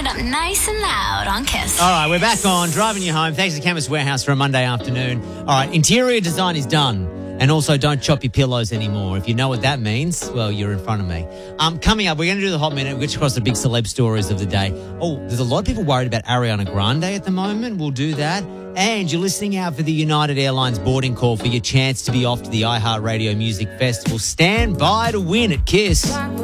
it up nice and loud on Kiss. All right, we're back on Driving You Home. Thanks to Chemist Warehouse for a Monday afternoon. All right, interior design is done. And also, don't chop your pillows anymore. If you know what that means, well, you're in front of me. Coming up, we're going to do the Hot Minute, which across the big celeb stories of the day. Oh, there's a lot of people worried about Ariana Grande at the moment. We'll do that. And you're listening out for the United Airlines boarding call for your chance to be off to the iHeartRadio Music Festival. Stand by to win at Kiss.